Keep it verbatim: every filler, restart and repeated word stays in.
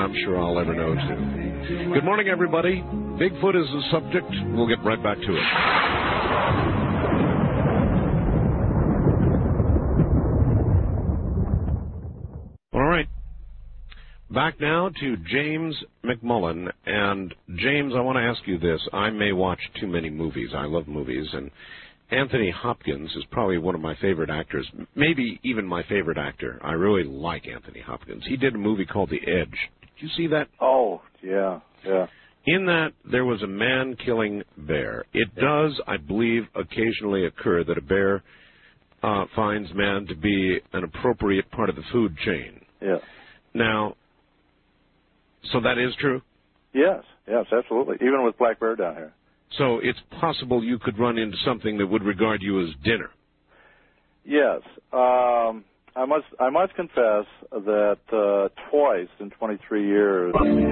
I'm sure I'll ever know, too. Good morning, everybody. Bigfoot is the subject. We'll get right back to it. All right. Back now to James McMullen. And, James, I want to ask you this. I may watch too many movies. I love movies, and Anthony Hopkins is probably one of my favorite actors, maybe even my favorite actor. I really like Anthony Hopkins. He did a movie called The Edge. Did you see that? Oh, yeah, yeah. In that, there was a man-killing bear. It yeah. does, I believe, occasionally occur that a bear uh, finds man to be an appropriate part of the food chain. Yeah. Now, so that is true? Yes, yes, absolutely. Even with black bear down here. So it's possible you could run into something that would regard you as dinner. Yes. Um, I must I must confess that uh, twice in twenty-three years